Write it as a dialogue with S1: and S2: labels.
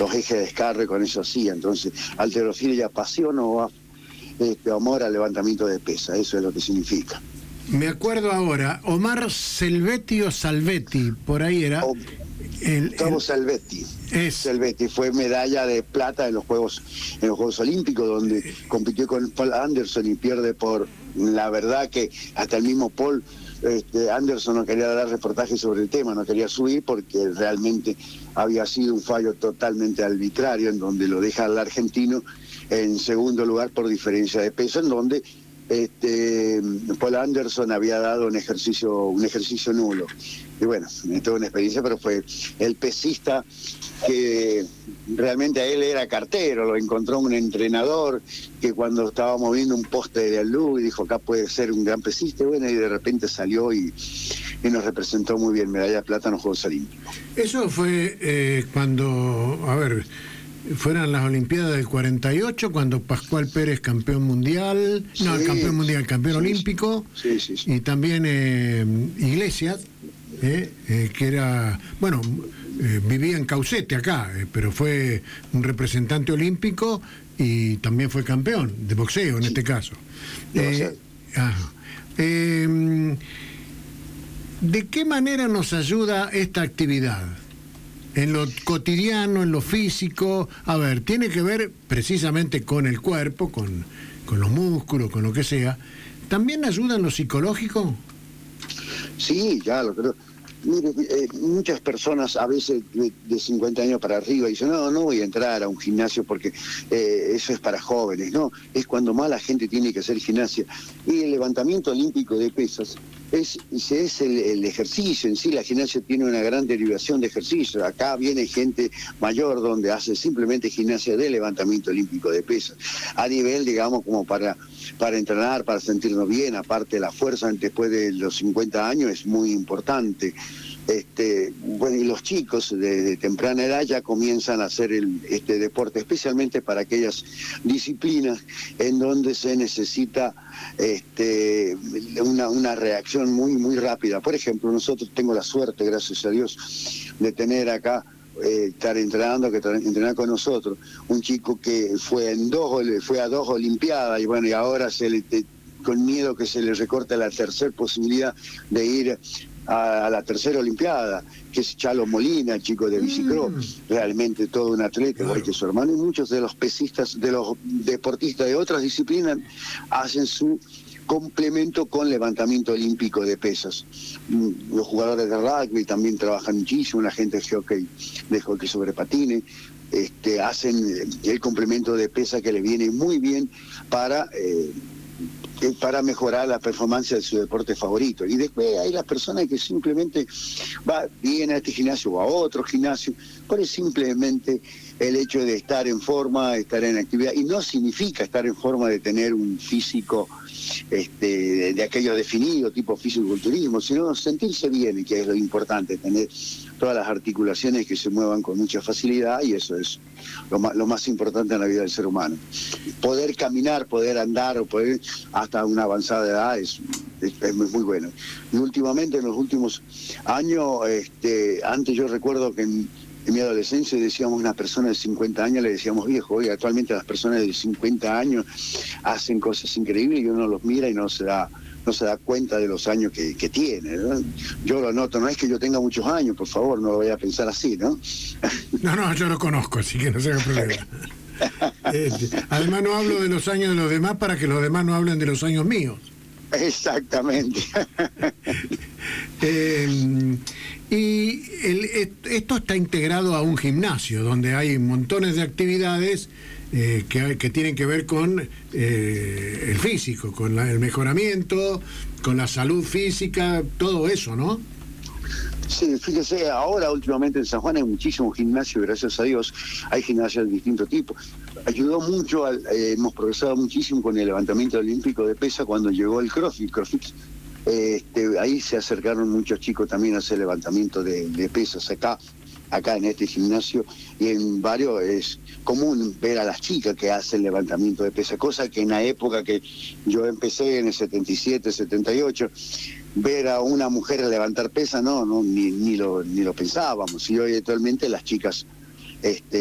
S1: los ejes de descarre, con eso hacía. Entonces, halterofilia, pasión o amor al levantamiento de pesa, eso es lo que significa.
S2: Me acuerdo ahora, Omar Selvetti o Salvetti, por ahí era.
S1: Gustavo Salvetti. Salvetti fue medalla de plata en los Juegos Olímpicos, donde compitió con Paul Anderson y pierde por, la verdad que hasta el mismo Paul Anderson no quería dar reportaje sobre el tema, no quería subir porque realmente había sido un fallo totalmente arbitrario, en donde lo deja al argentino en segundo lugar por diferencia de peso, en donde Paul Anderson había dado un ejercicio nulo. Y bueno, toda una experiencia, pero fue el pesista que realmente a él era cartero, lo encontró un entrenador que cuando estaba moviendo un poste de luz y dijo, acá puede ser un gran pesista, y bueno, y de repente salió y nos representó muy bien, medalla de plata en los Juegos Olímpicos.
S2: Eso fue cuando, fueron las Olimpiadas del 48, cuando Pascual Pérez, campeón mundial, campeón olímpico, y también Iglesias, que era, vivía en Caucete acá, pero fue un representante olímpico y también fue campeón de boxeo en este caso. ¿De qué manera nos ayuda esta actividad? En lo cotidiano, en lo físico, tiene que ver precisamente con el cuerpo, con los músculos, con lo que sea. ¿También ayuda en lo psicológico?
S1: Sí, ya lo creo. Mire, muchas personas a veces de 50 años para arriba dicen, no voy a entrar a un gimnasio porque eso es para jóvenes. No, es cuando más la gente tiene que hacer gimnasia. Y el levantamiento olímpico de pesas es el ejercicio en sí. La gimnasia tiene una gran derivación de ejercicio. Acá viene gente mayor donde hace simplemente gimnasia de levantamiento olímpico de pesas. A nivel, digamos, como para entrenar, para sentirnos bien, aparte la fuerza después de los 50 años es muy importante. Y los chicos de temprana edad ya comienzan a hacer este deporte, especialmente para aquellas disciplinas en donde se necesita una reacción muy, muy rápida. Por ejemplo, nosotros tengo la suerte, gracias a Dios, de tener acá entrenar con nosotros un chico que fue a 2 Olimpiadas y ahora con miedo que se le recorte la tercera posibilidad de ir a la tercera Olimpiada, que es Chalo Molina, el chico de bicicross, realmente todo un atleta, igual que su hermano, y muchos de los pesistas, de los deportistas de otras disciplinas hacen su complemento con levantamiento olímpico de pesas. Los jugadores de rugby también trabajan muchísimo, la gente de hockey sobre patines, hacen el complemento de pesa que le viene muy bien para mejorar la performance de su deporte favorito. Y después hay las personas que simplemente vienen a este gimnasio o a otro gimnasio por simplemente el hecho de estar en forma, estar en actividad, y no significa estar en forma de tener un físico de aquello definido, tipo fisiculturismo, sino sentirse bien, y que es lo importante, tener todas las articulaciones que se muevan con mucha facilidad, y eso es lo más importante en la vida del ser humano. Poder caminar, poder andar, o poder hasta una avanzada edad es muy bueno. Y últimamente, en los últimos años, antes yo recuerdo que en mi adolescencia decíamos una persona de 50 años, le decíamos viejo. Hoy actualmente las personas de 50 años hacen cosas increíbles y uno los mira y no se da cuenta de los años que tiene, ¿no? Yo lo noto, no es que yo tenga muchos años, por favor, no lo voy a pensar así, ¿no?
S2: No, yo lo conozco, así que no se haga problema. Además no hablo de los años de los demás para que los demás no hablen de los años míos.
S1: Exactamente.
S2: Esto está integrado a un gimnasio donde hay montones de actividades que tienen que ver con el físico, con el mejoramiento, con la salud física, todo eso, ¿no?
S1: Sí, fíjese, ahora últimamente en San Juan hay muchísimos gimnasios, gracias a Dios, hay gimnasios de distintos tipos. Ayudó mucho, hemos progresado muchísimo con el levantamiento olímpico de pesa cuando llegó el CrossFit. Ahí se acercaron muchos chicos también a hacer levantamiento de pesas acá en este gimnasio, y en varios es común ver a las chicas que hacen levantamiento de pesas, cosa que en la época que yo empecé, en el 77, 78, ver a una mujer levantar pesas, ni lo pensábamos. Y hoy actualmente las chicas